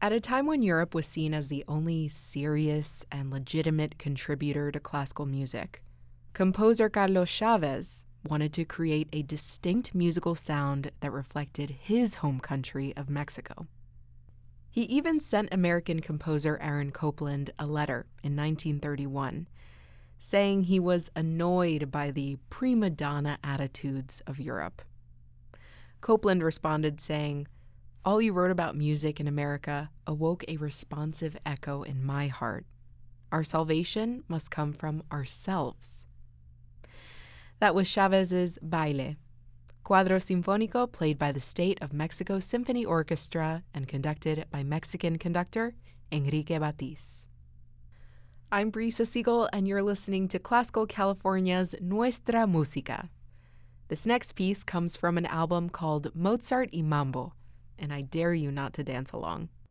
At a time when Europe was seen as the only serious and legitimate contributor to classical music, composer Carlos Chavez wanted to create a distinct musical sound that reflected his home country of Mexico. He even sent American composer Aaron Copland a letter in 1931, saying he was annoyed by the prima donna attitudes of Europe. Copland responded saying, "All you wrote about music in America awoke a responsive echo in my heart. Our salvation must come from ourselves." That was Chavez's Baile, Cuadro Sinfónico played by the State of Mexico Symphony Orchestra and conducted by Mexican conductor Enrique Batiz. I'm Brisa Siegel, and you're listening to Classical California's Nuestra Música. This next piece comes from an album called Mozart y Mambo, and I dare you not to dance along.